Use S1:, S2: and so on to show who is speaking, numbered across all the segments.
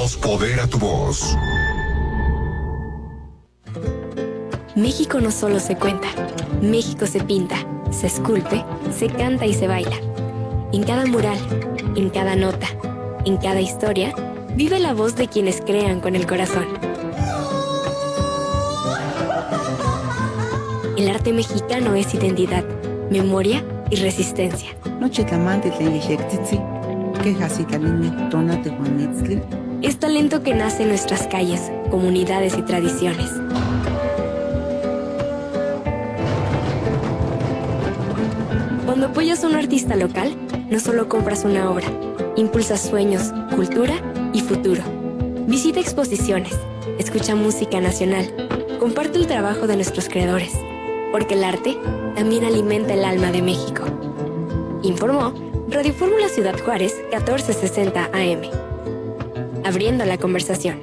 S1: damos poder a tu voz.
S2: México no solo se cuenta, México se pinta, se esculpe, se canta y se baila. En cada mural, en cada nota, en cada historia, vive la voz de quienes crean con el corazón. El arte mexicano es identidad, memoria y resistencia. Es talento que nace en nuestras calles, comunidades y tradiciones. Cuando apoyas a un artista local, no solo compras una obra, impulsas sueños, cultura y futuro. Visita exposiciones, escucha música nacional, comparte el trabajo de nuestros creadores, porque el arte también alimenta el alma de México. Informó Radio Fórmula Ciudad Juárez, 1460 AM. Abriendo la conversación.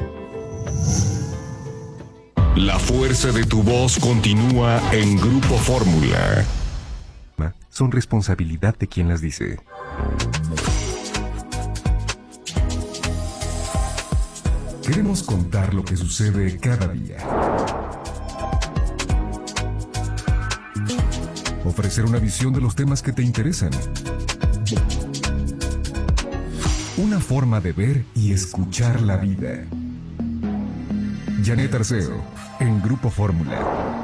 S1: La fuerza de tu voz continúa en Grupo Fórmula.
S3: Son responsabilidad de quien las dice.
S1: Queremos contar lo que sucede cada día. Ofrecer una visión de los temas que te interesan. Una forma de ver y escuchar la vida. Janet Arceo, en Grupo Fórmula.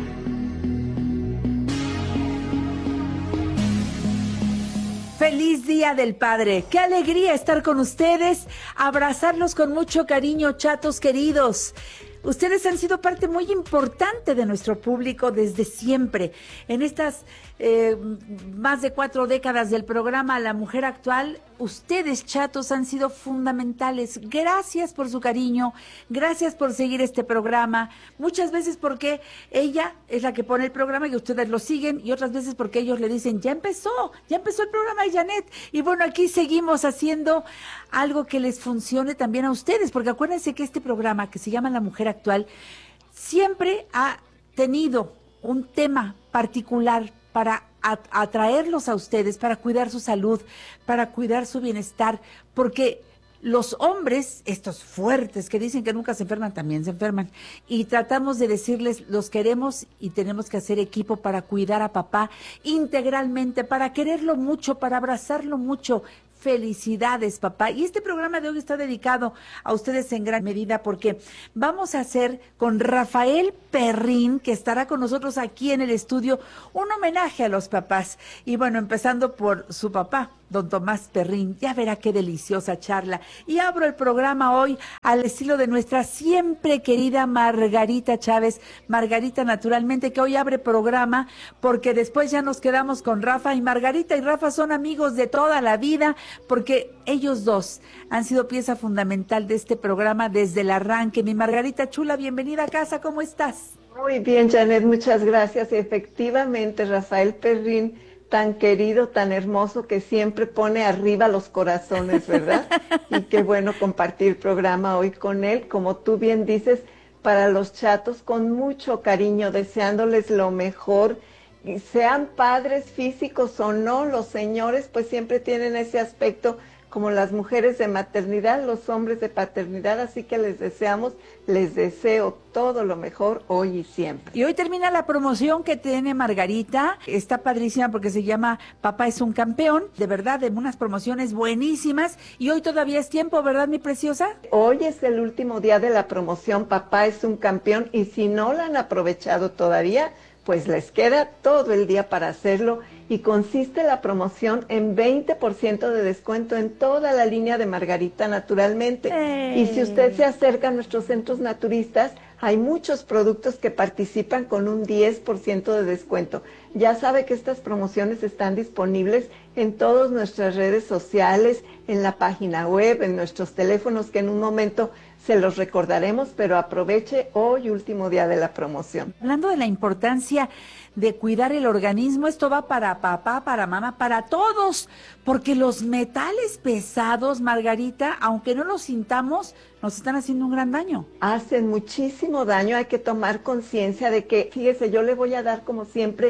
S4: ¡Feliz Día del Padre! ¡Qué alegría estar con ustedes! Abrazarlos con mucho cariño, chatos queridos. Ustedes han sido parte muy importante de nuestro público desde siempre. En estas más de 4 décadas del programa La Mujer Actual, ustedes, chatos, han sido fundamentales. Gracias por su cariño, gracias por seguir este programa. Muchas veces porque ella es la que pone el programa y ustedes lo siguen, y otras veces porque ellos le dicen, ya empezó el programa de Janet. Y bueno, aquí seguimos haciendo algo que les funcione también a ustedes, porque acuérdense que este programa, que se llama La Mujer Actual, siempre ha tenido un tema particular para atraerlos a ustedes, para cuidar su salud, para cuidar su bienestar, porque los hombres, estos fuertes que dicen que nunca se enferman, también se enferman, y tratamos de decirles, los queremos y tenemos que hacer equipo para cuidar a papá integralmente, para quererlo mucho, para abrazarlo mucho. Felicidades, papá. Y este programa de hoy está dedicado a ustedes en gran medida porque vamos a hacer con Rafael Perrín, que estará con nosotros aquí en el estudio, un homenaje a los papás. Y bueno, empezando por su papá, don Tomás Perrín. Ya verá qué deliciosa charla. Y abro el programa hoy al estilo de nuestra siempre querida Margarita Chávez. Margarita, naturalmente, que hoy abre programa porque después ya nos quedamos con Rafa. Y Margarita y Rafa son amigos de toda la vida, porque ellos dos han sido pieza fundamental de este programa desde el arranque. Mi Margarita chula, bienvenida a casa, ¿cómo estás?
S5: Muy bien, Janet, muchas gracias. Y efectivamente, Rafael Perrín, tan querido, tan hermoso, que siempre pone arriba los corazones, ¿verdad? Y qué bueno compartir programa hoy con él, como tú bien dices, para los chatos, con mucho cariño, deseándoles lo mejor. Sean padres físicos o no, los señores pues siempre tienen ese aspecto, como las mujeres de maternidad, los hombres de paternidad, así que les deseo todo lo mejor hoy y siempre.
S4: Y hoy termina la promoción que tiene Margarita, está padrísima porque se llama Papá es un campeón, de verdad, de unas promociones buenísimas, y hoy todavía es tiempo, ¿verdad, mi preciosa?
S5: Hoy es el último día de la promoción Papá es un campeón, y si no la han aprovechado todavía, pues les queda todo el día para hacerlo, y consiste la promoción en 20% de descuento en toda la línea de Margarita, naturalmente. Y si usted se acerca a nuestros centros naturistas, hay muchos productos que participan con un 10% de descuento. Ya sabe que estas promociones están disponibles en todas nuestras redes sociales, en la página web, en nuestros teléfonos, que en un momento se los recordaremos, pero aproveche hoy, último día de la promoción.
S4: Hablando de la importancia de cuidar el organismo, esto va para papá, para mamá, para todos, porque los metales pesados, Margarita, aunque no los sintamos, nos están haciendo un gran daño.
S5: Hacen muchísimo daño, hay que tomar conciencia de que, fíjese, yo le voy a dar como siempre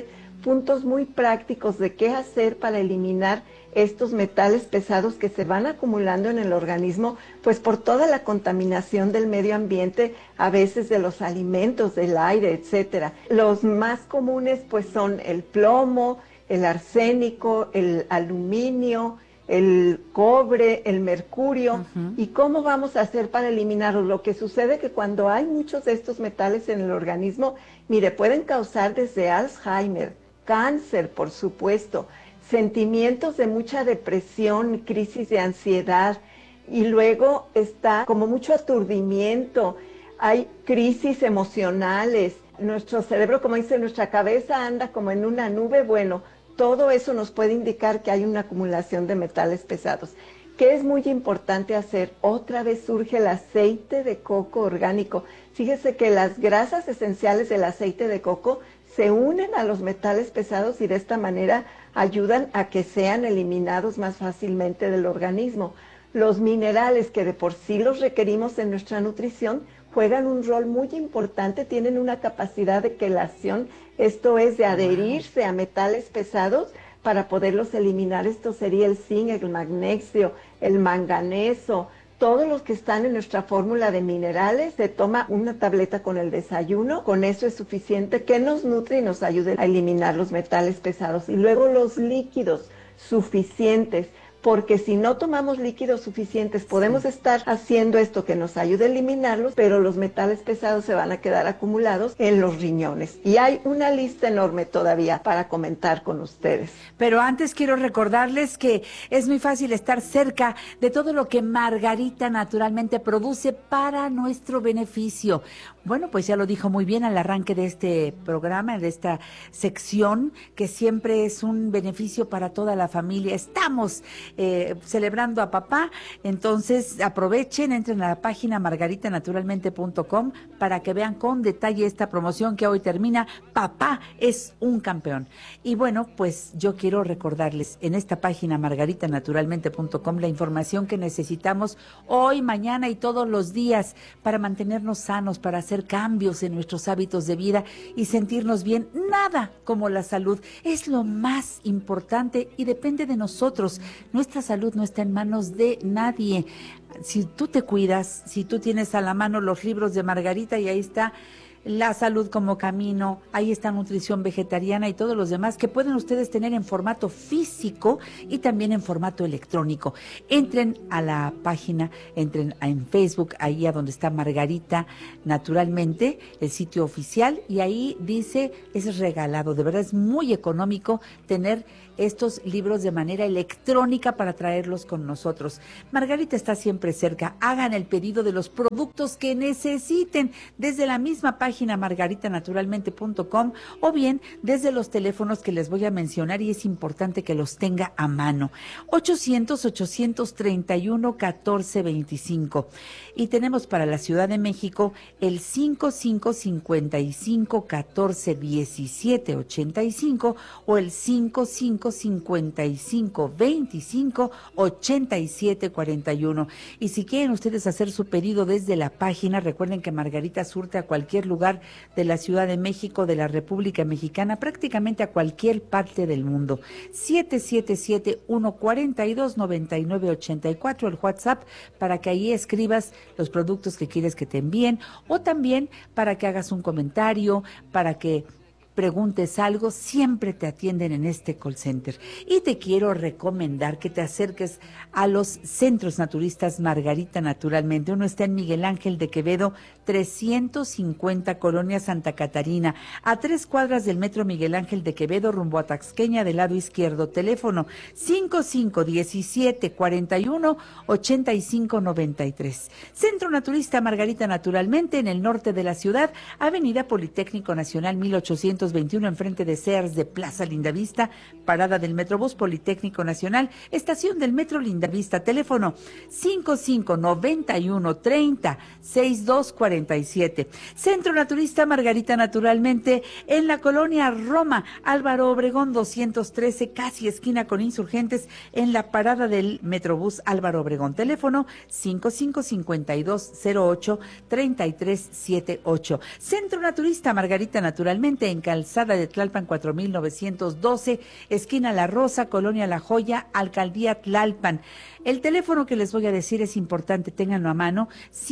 S5: puntos muy prácticos de qué hacer para eliminar estos metales pesados que se van acumulando en el organismo, pues por toda la contaminación del medio ambiente, a veces de los alimentos, del aire, etcétera. Los más comunes pues son el plomo, el arsénico, el aluminio, el cobre, el mercurio. ¿Y cómo vamos a hacer para eliminarlos? Lo que sucede es que cuando hay muchos de estos metales en el organismo, mire, pueden causar desde Alzheimer, cáncer, por supuesto, sentimientos de mucha depresión, crisis de ansiedad, y luego está como mucho aturdimiento, hay crisis emocionales, nuestro cerebro, como dice, nuestra cabeza anda como en una nube. Bueno, todo eso nos puede indicar que hay una acumulación de metales pesados. ¿Qué es muy importante hacer? Otra vez surge el aceite de coco orgánico. Fíjese que las grasas esenciales del aceite de coco se unen a los metales pesados y de esta manera ayudan a que sean eliminados más fácilmente del organismo. Los minerales, que de por sí los requerimos en nuestra nutrición, juegan un rol muy importante, tienen una capacidad de quelación, esto es de adherirse a metales pesados para poderlos eliminar. Esto sería el zinc, el magnesio, el manganeso, todos los que están en nuestra fórmula de minerales. Se toma una tableta con el desayuno, con eso es suficiente, que nos nutre y nos ayude a eliminar los metales pesados. Y luego los líquidos suficientes, porque si no tomamos líquidos suficientes podemos estar haciendo esto que nos ayude a eliminarlos, pero los metales pesados se van a quedar acumulados en los riñones. Y hay una lista enorme todavía para comentar con ustedes.
S4: Pero antes quiero recordarles que es muy fácil estar cerca de todo lo que Margarita Naturalmente produce para nuestro beneficio. Bueno, pues ya lo dijo muy bien al arranque de este programa, de esta sección, que siempre es un beneficio para toda la familia. Estamos celebrando a papá, entonces aprovechen, entren a la página margaritanaturalmente.com para que vean con detalle esta promoción que hoy termina. Papá es un campeón. Y bueno, pues yo quiero recordarles en esta página margaritanaturalmente.com la información que necesitamos hoy, mañana y todos los días para mantenernos sanos, para hacer cambios en nuestros hábitos de vida y sentirnos bien. Nada como la salud, es lo más importante y depende de nosotros. Nuestra salud no está en manos de nadie. Si tú te cuidas, si tú tienes a la mano los libros de Margarita, y ahí está La Salud como Camino, ahí está Nutrición Vegetariana y todos los demás que pueden ustedes tener en formato físico y también en formato electrónico. Entren a la página, entren en Facebook, ahí a donde está Margarita Naturalmente, el sitio oficial, y ahí dice, es regalado, de verdad es muy económico tener estos libros de manera electrónica para traerlos con nosotros. Margarita está siempre cerca. Hagan el pedido de los productos que necesiten desde la misma página margaritanaturalmente.com o bien desde los teléfonos que les voy a mencionar, y es importante que los tenga a mano. 800-831-1425. Y tenemos para la Ciudad de México el 5555-1417-85 o el 55-25-25-87-41. Y si quieren ustedes hacer su pedido desde la página, recuerden que Margarita surte a cualquier lugar de la Ciudad de México, de la República Mexicana, prácticamente a cualquier parte del mundo. 777-142-9984, el WhatsApp, para que ahí escribas los productos que quieres que te envíen, o también para que hagas un comentario, para que preguntes algo, siempre te atienden en este call center. Y te quiero recomendar que te acerques a los centros naturistas Margarita Naturalmente. Uno está en Miguel Ángel de Quevedo, 350, Colonia Santa Catarina, a 3 cuadras del metro Miguel Ángel de Quevedo, rumbo a Taxqueña, del lado izquierdo. Teléfono 551741-8593. Centro Naturista Margarita Naturalmente, en el norte de la ciudad, Avenida Politécnico Nacional 1821, enfrente de Sears de Plaza Lindavista, parada del Metrobús Politécnico Nacional, estación del Metro Lindavista. Teléfono 5591-30-6247. Centro Naturista Margarita Naturalmente, en la colonia Roma, Álvaro Obregón 213, casi esquina con Insurgentes, en la parada del Metrobús Álvaro Obregón. Teléfono 555208-3378. Centro Naturista Margarita Naturalmente, en Calzada de Tlalpan 4912, esquina La Rosa, Colonia La Joya, Alcaldía Tlalpan. El teléfono que les voy a decir es importante, ténganlo a mano,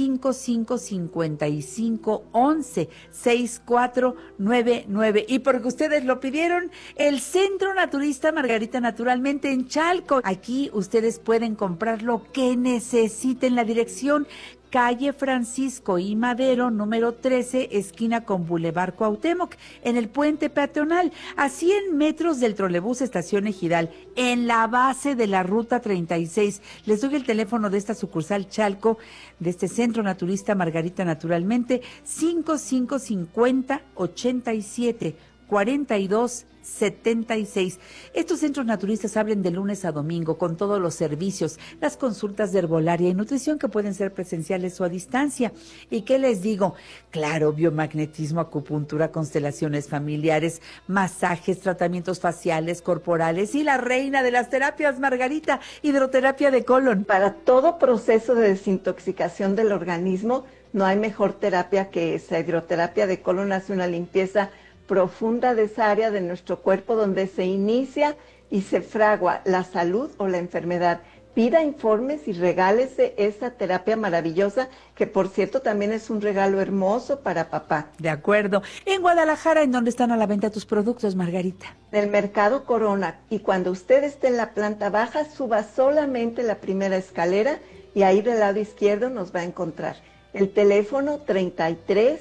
S4: 5555-11-6499. Y porque ustedes lo pidieron, el Centro Naturista Margarita Naturalmente en Chalco. Aquí ustedes pueden comprar lo que necesiten. La dirección: calle Francisco I. Madero, número 13, esquina con Boulevard Cuauhtémoc, en el puente peatonal, a 100 metros del trolebús Estación Ejidal, en la base de la ruta 36. Les doy el teléfono de esta sucursal Chalco, de este Centro Naturista Margarita Naturalmente, 5550-87-42-76. Estos centros naturistas abren de lunes a domingo con todos los servicios, las consultas de herbolaria y nutrición que pueden ser presenciales o a distancia. ¿Y qué les digo? Claro, biomagnetismo, acupuntura, constelaciones familiares, masajes, tratamientos faciales, corporales y la reina de las terapias, Margarita, hidroterapia de colon.
S5: Para todo proceso de desintoxicación del organismo, no hay mejor terapia que esa. Hidroterapia de colon hace una limpieza profunda de esa área de nuestro cuerpo donde se inicia y se fragua la salud o la enfermedad. Pida informes y regálese esa terapia maravillosa, que por cierto también es un regalo hermoso para papá.
S4: De acuerdo. En Guadalajara, ¿en dónde están a la venta tus productos, Margarita?
S5: En el Mercado Corona. Y cuando usted esté en la planta baja, suba solamente la primera escalera y ahí del lado izquierdo nos va a encontrar. El teléfono 33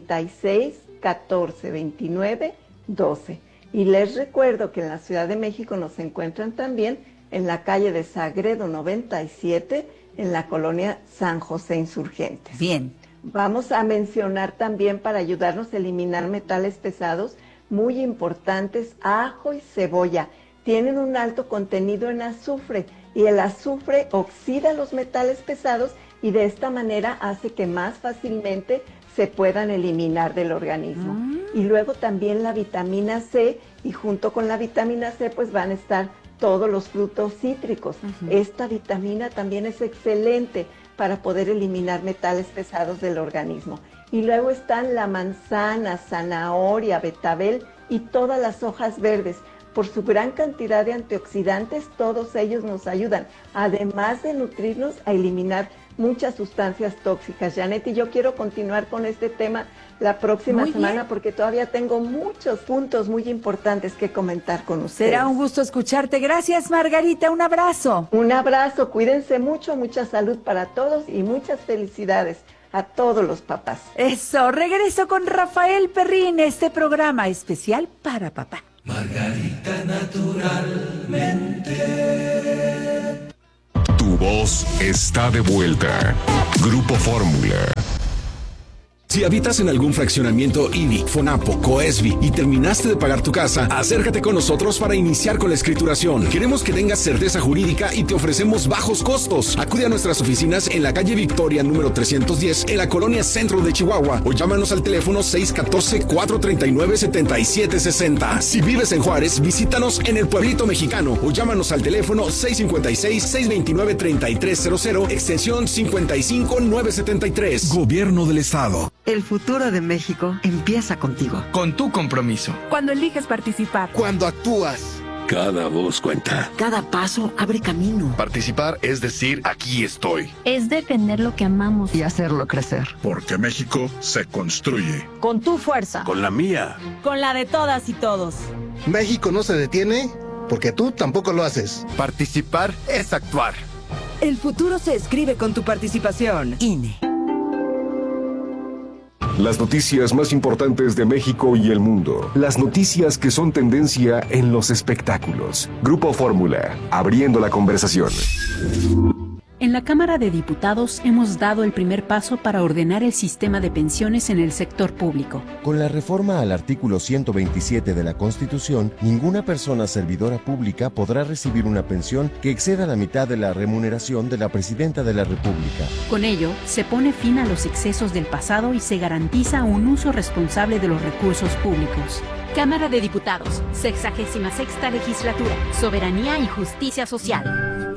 S5: 36 14 29 12. Y les recuerdo que en la Ciudad de México nos encuentran también en la calle de Sagredo 97, en la colonia San José Insurgentes.
S4: Bien.
S5: Vamos a mencionar también, para ayudarnos a eliminar metales pesados muy importantes, ajo y cebolla. Tienen un alto contenido en azufre y el azufre oxida los metales pesados y de esta manera hace que más fácilmente se puedan eliminar del organismo. Y luego también la vitamina C, y junto con la vitamina C pues van a estar todos los frutos cítricos. Esta vitamina también es excelente para poder eliminar metales pesados del organismo. Y luego están la manzana, zanahoria, betabel y todas las hojas verdes. Por su gran cantidad de antioxidantes, todos ellos nos ayudan, además de nutrirnos, a eliminar muchas sustancias tóxicas. Janet, y yo quiero continuar con este tema la próxima semana porque todavía tengo muchos puntos muy importantes que comentar con ustedes.
S4: Será un gusto escucharte. Gracias, Margarita. Un abrazo.
S5: Un abrazo. Cuídense mucho, mucha salud para todos y muchas felicidades a todos los papás.
S4: Eso. Regreso con Rafael Perrín, este programa especial para papá.
S1: Margarita naturalmente. Tu voz está de vuelta. Grupo Fórmula.
S6: Si habitas en algún fraccionamiento IBI, FONAPO, COESBI y terminaste de pagar tu casa, acércate con nosotros para iniciar con la escrituración. Queremos que tengas certeza jurídica y te ofrecemos bajos costos. Acude a nuestras oficinas en la calle Victoria número 310 en la colonia Centro de Chihuahua o llámanos al teléfono 614-439-7760. Si vives en Juárez, visítanos en el Pueblito Mexicano o llámanos al teléfono 656-629-3300, extensión 55973.
S3: Gobierno del Estado.
S7: El futuro de México empieza contigo.
S8: Con tu compromiso.
S9: Cuando eliges participar.
S10: Cuando actúas.
S11: Cada voz cuenta.
S7: Cada paso abre camino.
S11: Participar es decir, aquí estoy.
S12: Es defender lo que amamos.
S7: Y hacerlo crecer.
S10: Porque México se construye.
S9: Con tu fuerza.
S11: Con la mía.
S9: Con la de todas y todos.
S10: México no se detiene porque tú tampoco lo haces.
S11: Participar es actuar.
S9: El futuro se escribe con tu participación.
S7: INE.
S1: Las noticias más importantes de México y el mundo. Las noticias que son tendencia en los espectáculos. Grupo Fórmula, abriendo la conversación.
S13: En la Cámara de Diputados hemos dado el primer paso para ordenar el sistema de pensiones en el sector público.
S14: Con la reforma al artículo 127 de la Constitución, ninguna persona servidora pública podrá recibir una pensión que exceda la mitad de la remuneración de la Presidenta de la República.
S13: Con ello, se pone fin a los excesos del pasado y se garantiza un uso responsable de los recursos públicos.
S12: Cámara de Diputados, 66ª Legislatura, Soberanía y Justicia Social.